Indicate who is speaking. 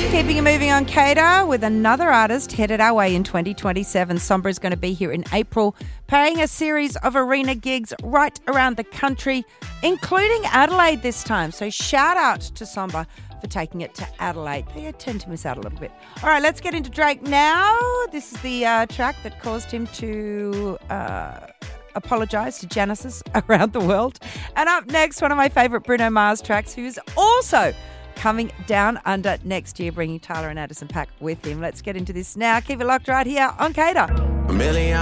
Speaker 1: Keeping it moving on Cater with another artist headed our way in 2027. Sombra is going to be here in April, playing a series of arena gigs right around the country, including Adelaide this time. So shout out to Sombra for taking it to Adelaide. They tend to miss out a little bit. All right, let's get into Drake now. This is the track that caused him to apologise to Genesis around the world. And up next, one of my favourite Bruno Mars tracks, who's also coming down under next year, bringing Tyler and Addison Paak with him. Let's get into this now. Keep it locked right here on Cater.